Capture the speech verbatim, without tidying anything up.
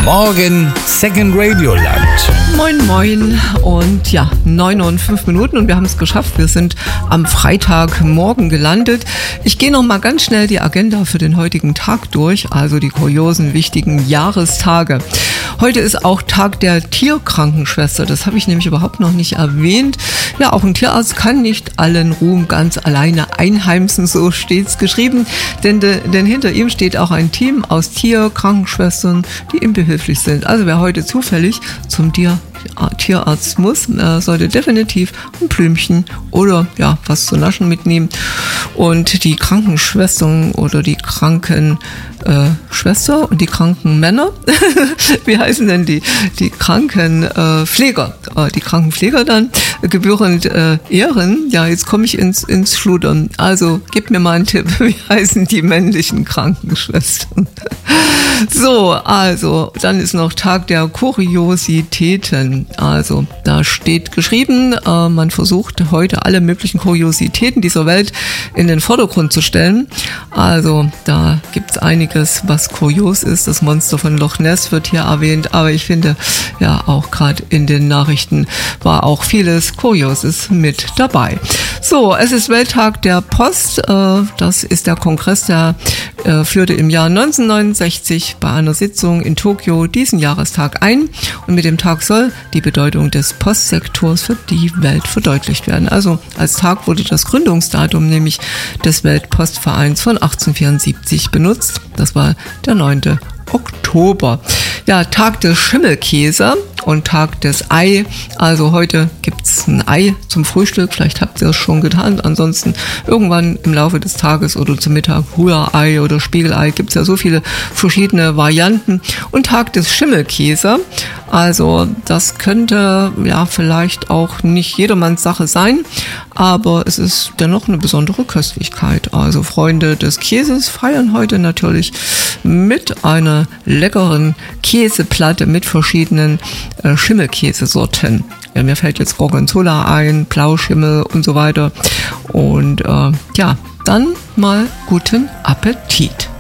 Morgen Second Radio Land. Moin moin und ja, neun und fünf Minuten und wir haben es geschafft. Wir sind am Freitagmorgen gelandet. Ich gehe noch mal ganz schnell die Agenda für den heutigen Tag durch, also die kuriosen, wichtigen Jahrestage. Heute ist auch Tag der Tierkrankenschwester. Das habe ich nämlich überhaupt noch nicht erwähnt. Ja, auch ein Tierarzt kann nicht allen Ruhm ganz alleine einheimsen, so steht's geschrieben. Denn, de, denn hinter ihm steht auch ein Team aus Tierkrankenschwestern, die ihm behilflich sind. Also wer heute zufällig zum Tier Tierarzt muss, äh, sollte definitiv ein Blümchen oder ja was zu naschen mitnehmen. Und die Krankenschwestern oder die Krankenschwester äh, und die Krankenmänner, wie heißen denn die? Die Krankenpfleger, äh, die Krankenpfleger dann gebührend äh, ehren. Ja, jetzt komme ich ins, ins Schludern. Also gib mir mal einen Tipp, wie heißen die männlichen Krankenschwestern? So, also, dann ist noch Tag der Kuriositäten. Also, da steht geschrieben, äh, man versucht heute alle möglichen Kuriositäten dieser Welt in den Vordergrund zu stellen. Also, da gibt's einiges, was kurios ist. Das Monster von Loch Ness wird hier erwähnt, aber ich finde, ja, auch gerade in den Nachrichten war auch vieles Kurioses mit dabei. So, es ist Welttag der Post. Äh, das ist der Kongress, der äh, führte im Jahr neunzehnhundertneunundsechzig bei einer Sitzung in Tokio diesen Jahrestag ein und mit dem Tag soll die Bedeutung des Postsektors für die Welt verdeutlicht werden. Also als Tag wurde das Gründungsdatum nämlich des Weltpostvereins von achtzehnhundertvierundsiebzig benutzt. Das war der neunte Oktober. Ja, Tag des Schimmelkäse und Tag des Ei. Also heute gibt's ein Ei zum Frühstück. Vielleicht habt ihr es schon getan. Ansonsten irgendwann im Laufe des Tages oder zum Mittag Rührei oder Spiegelei. Gibt's ja so viele verschiedene Varianten. Und Tag des Schimmelkäse. Also das könnte ja vielleicht auch nicht jedermanns Sache sein, aber es ist dennoch eine besondere Köstlichkeit. Also Freunde des Käses feiern heute natürlich mit einer leckeren Käseplatte mit verschiedenen äh, Schimmelkäsesorten. Ja, mir fällt jetzt Gorgonzola ein, Blauschimmel und so weiter. Und äh, ja, dann mal guten Appetit.